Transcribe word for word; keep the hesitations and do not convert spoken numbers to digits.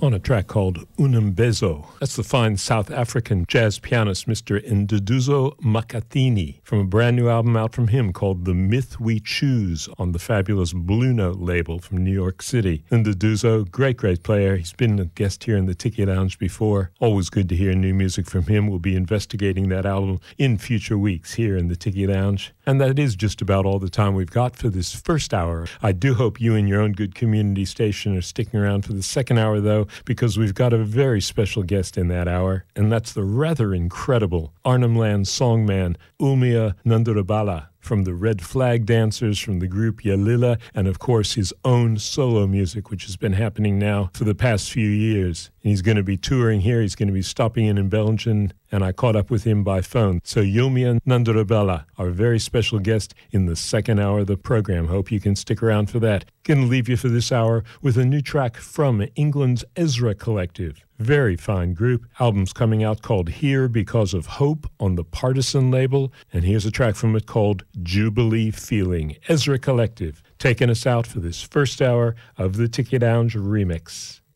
on a track called Unumbezo. That's the fine South African jazz pianist Mister Nduduzo Makhathini from a brand new album out from him called The Myth We Choose on the fabulous Blue Note label from New York City. Nduduzo, great, great player. He's been a guest here in the Tiki Lounge before. Always good to hear new music from him. We'll be investigating that album in future weeks here in the Tiki Lounge. And that is just about all the time we've got for this first hour. I do hope you and your own good community station are sticking around for the second hour, though, because we've got a very special guest in that hour, and that's the rather incredible Arnhem Land songman Umia Nandurabala from the Red Flag Dancers, from the group Yalila, and of course his own solo music, which has been happening now for the past few years. And he's going to be touring here. He's going to be stopping in in Belgium, and I caught up with him by phone. So Umia Nandurabala, our very special guest in the second hour of the program. Hope you can stick around for that. Going to leave you for this hour with a new track from England's Ezra Collective. Very fine group. Album's coming out called Here Because of Hope on the Partisan label. And here's a track from it called Jubilee Feeling. Ezra Collective taking us out for this first hour of the Tiki Lounge Remix.